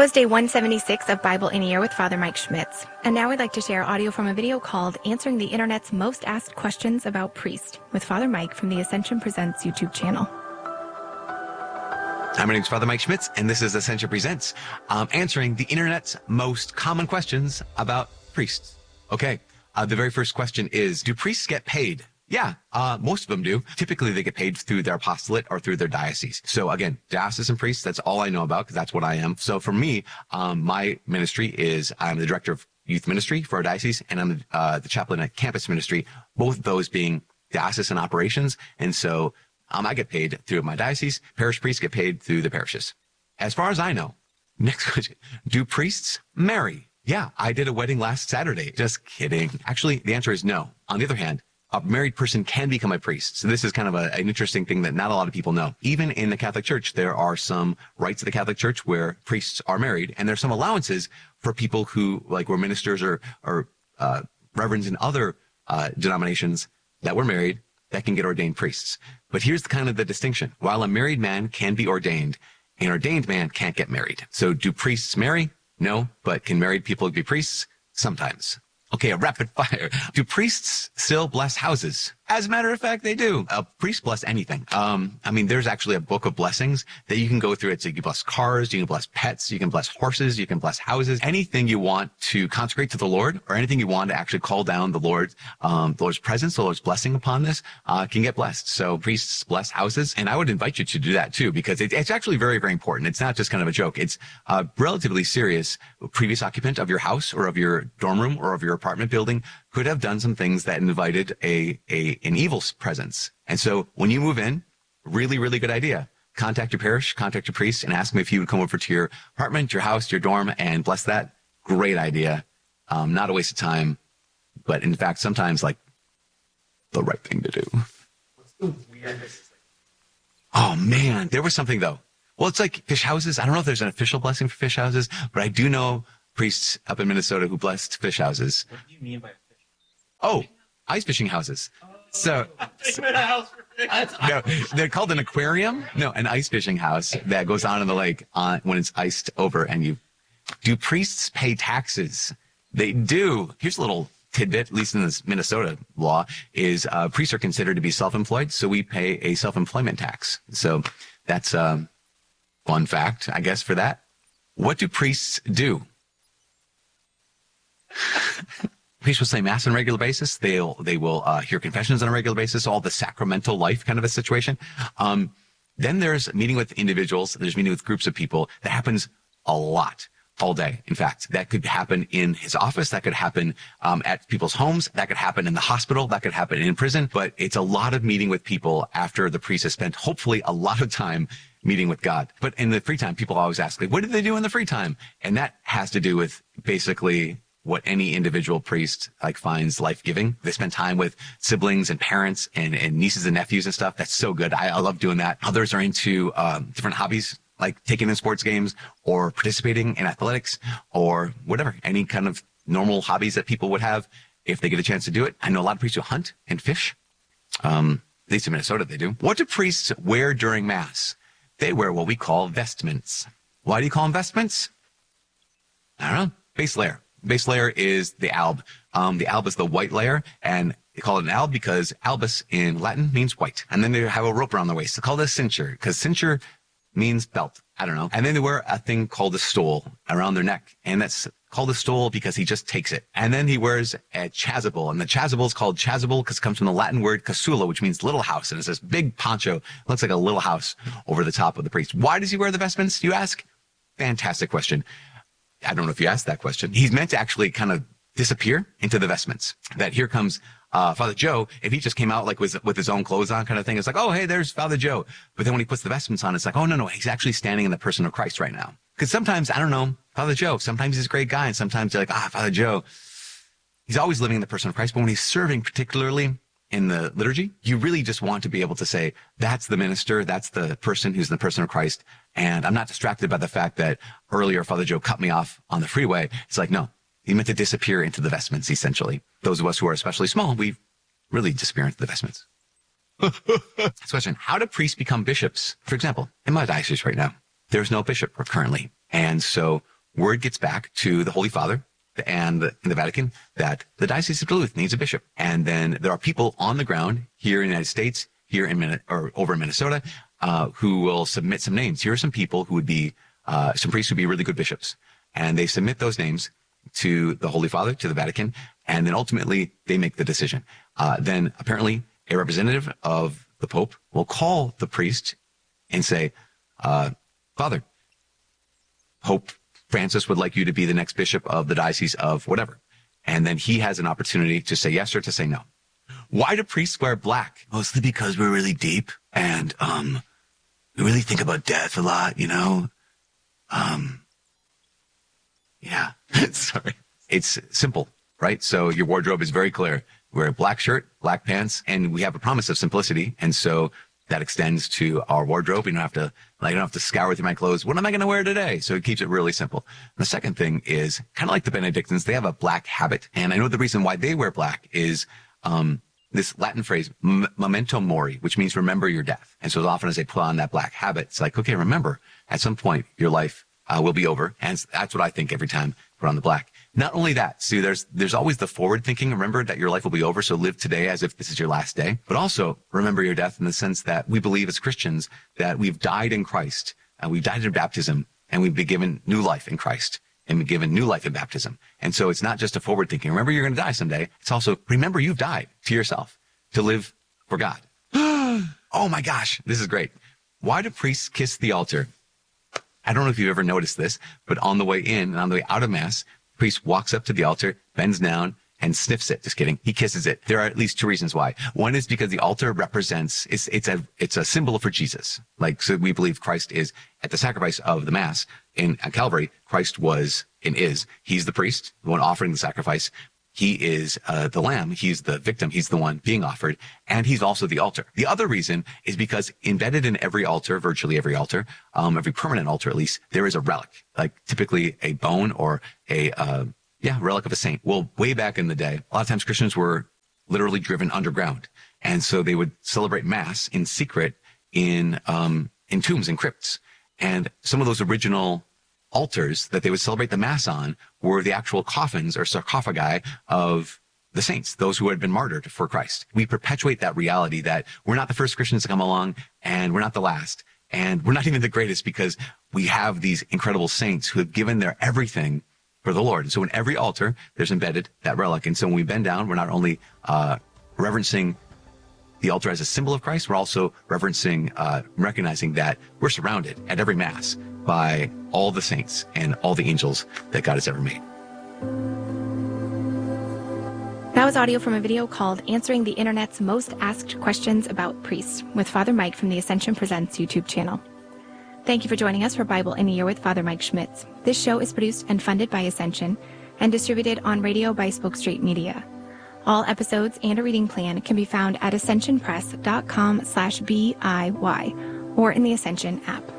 was day 176 of Bible in a Year with Father Mike Schmitz. And now we'd like to share audio from a video called Answering the Internet's Most Asked Questions About Priest with Father Mike from the Ascension Presents YouTube channel. Hi, my name is Father Mike Schmitz, and this is Ascension Presents, answering the internet's most common questions about priests. Okay, the very first question is, do priests get paid? Yeah, most of them do. Typically, they get paid through their apostolate or through their diocese. So again, diocesan priests, that's all I know about because that's what I am. So for me, my ministry is I'm the director of youth ministry for our diocese, and I'm the chaplain at campus ministry, both of those being diocesan operations. And so I get paid through my diocese. Parish priests get paid through the parishes. As far as I know, next question, do priests marry? Yeah, I did a wedding last Saturday. Just kidding. Actually, the answer is no. On the other hand, a married person can become a priest. So this is kind of an interesting thing that not a lot of people know. Even in the Catholic Church, there are some rites of the Catholic Church where priests are married, and there's some allowances for people who were ministers or reverends in other denominations that were married that can get ordained priests. But here's the distinction. While a married man can be ordained, an ordained man can't get married. So do priests marry? No. But can married people be priests? Sometimes. Okay, a rapid fire. Do priests still bless houses? As a matter of fact, they do. A priest bless anything. There's actually a book of blessings that you can go through. You can bless cars, you can bless pets, you can bless horses, you can bless houses. Anything you want to consecrate to the Lord, or anything you want to actually call down the Lord's presence, the Lord's blessing upon this, can get blessed. So priests bless houses, and I would invite you to do that too, because it's actually very, very important. It's not just kind of a joke. It's relatively serious. Previous occupant of your house or of your dorm room or of your apartment building could have done some things that invited an evil presence. And so when you move in, really, really good idea. Contact your parish, contact your priest, and ask him if he would come over to your apartment, your house, your dorm, and bless that. Great idea. Not a waste of time, but in fact, sometimes the right thing to do. What's the weirdest? Oh man, there was something though. Well, it's like fish houses. I don't know if there's an official blessing for fish houses, but I do know priests up in Minnesota who blessed fish houses. What do you mean by fish? Oh, ice fishing houses. So, A house for fish. no, they're called an aquarium. No, an ice fishing house that goes on in the lake when it's iced over. And do priests pay taxes? They do. Here's a little tidbit, at least in this Minnesota law, is priests are considered to be self-employed, so we pay a self-employment tax. So that's a fun fact, I guess, for that. What do priests do? Priests will say mass on a regular basis. They will hear confessions on a regular basis, all the sacramental life kind of a situation. Then there's meeting with individuals. There's meeting with groups of people. That happens a lot, all day. In fact, that could happen in his office. That could happen at people's homes. That could happen in the hospital. That could happen in prison. But it's a lot of meeting with people after the priest has spent, hopefully, a lot of time meeting with God. But in the free time, people always ask, what do they do in the free time? And that has to do with basically what any individual priest finds life-giving. They spend time with siblings and parents and nieces and nephews and stuff. That's so good. I love doing that. Others are into different hobbies, like taking in sports games or participating in athletics or whatever, any kind of normal hobbies that people would have if they get a chance to do it. I know a lot of priests who hunt and fish. At least in Minnesota they do. What do priests wear during Mass? They wear what we call vestments. Why do you call them vestments? I don't know. Base layer. Base layer is the alb. The alb is the white layer, and they call it an alb because albus in Latin means white. And then they have a rope around their waist. They call it a cincture because cincture means belt. I don't know. And then they wear a thing called a stole around their neck, and that's called a stole because he just takes it. And then he wears a chasuble, and the chasuble is called chasuble because it comes from the Latin word casula, which means little house, and it's this big poncho. It looks like a little house over the top of the priest. Why does he wear the vestments, you ask? Fantastic question. I don't know if you asked that question. He's meant to actually kind of disappear into the vestments. That here comes Father Joe. If he just came out with his own clothes on kind of thing, it's like, oh, hey, there's Father Joe. But then when he puts the vestments on, it's like, oh, no, he's actually standing in the person of Christ right now. Because sometimes, I don't know, Father Joe, sometimes he's a great guy, and sometimes you're like, Father Joe, he's always living in the person of Christ. But when he's serving, particularly in the liturgy, you really just want to be able to say, that's the minister, that's the person who's the person of Christ. And I'm not distracted by the fact that earlier Father Joe cut me off on the freeway. It's like, no, he meant to disappear into the vestments, essentially. Those of us who are especially small, we really disappear into the vestments. Next question. How do priests become bishops? For example, in my diocese right now, there's no bishop currently. And so word gets back to the Holy Father and in the Vatican that the Diocese of Duluth needs a bishop. And then there are people on the ground here in the United States, here in over in Minnesota, who will submit some names. Here are some people who would be, some priests who would be really good bishops. And they submit those names to the Holy Father, to the Vatican, and then ultimately they make the decision. Then apparently a representative of the Pope will call the priest and say, Father, Pope Francis would like you to be the next bishop of the diocese of whatever. And then he has an opportunity to say yes or to say no. Why do priests wear black? Mostly because we're really deep and we really think about death a lot, you know? Yeah, sorry. It's simple, right? So your wardrobe is very clear. Wear a black shirt, black pants, and we have a promise of simplicity. And so that extends to our wardrobe. You don't have to scour through my clothes. What am I going to wear today? So it keeps it really simple. And the second thing is kind of like the Benedictines. They have a black habit. And I know the reason why they wear black is, this Latin phrase, memento mori, which means remember your death. And so as often as they put on that black habit, it's like, okay, remember, at some point your life will be over. And that's what I think every time I put on the black. Not only that, see, there's always the forward thinking. Remember that your life will be over. So live today as if this is your last day, but also remember your death in the sense that we believe as Christians that we've died in Christ and we've died in baptism and we've been given new life in Christ and been given new life in baptism. And so it's not just a forward thinking. Remember you're going to die someday. It's also remember you've died to yourself to live for God. Oh my gosh, this is great. Why do priests kiss the altar? I don't know if you've ever noticed this, but on the way in and on the way out of Mass, the priest walks up to the altar, bends down, and sniffs it. Just kidding. He kisses it. There are at least two reasons why. One is because the altar represents, it's a symbol for Jesus. Like, so we believe Christ is at the sacrifice of the Mass at Calvary. Christ was and is. He's the priest, the one offering the sacrifice. He is the lamb. He's the victim. He's the one being offered. And he's also the altar. The other reason is because embedded in every altar, virtually every altar, every permanent altar at least, there is a relic, like typically a bone or a relic of a saint. Well, way back in the day, a lot of times Christians were literally driven underground. And so they would celebrate Mass in secret in tombs and crypts. And some of those original altars that they would celebrate the Mass on were the actual coffins or sarcophagi of the saints, those who had been martyred for Christ. We perpetuate that reality that we're not the first Christians to come along and we're not the last and we're not even the greatest because we have these incredible saints who have given their everything for the Lord. And so in every altar, there's embedded that relic. And so when we bend down, we're not only reverencing the altar as a symbol of Christ, we're also reverencing, recognizing that we're surrounded at every Mass by all the saints and all the angels that God has ever made. That was audio from a video called Answering the Internet's Most Asked Questions About Priests with Father Mike from the Ascension Presents YouTube channel. Thank you for joining us for Bible in a Year with Father Mike Schmitz. This show is produced and funded by Ascension and distributed on radio by Spoke Street Media. All episodes and a reading plan can be found at ascensionpress.com/BIY or in the Ascension app.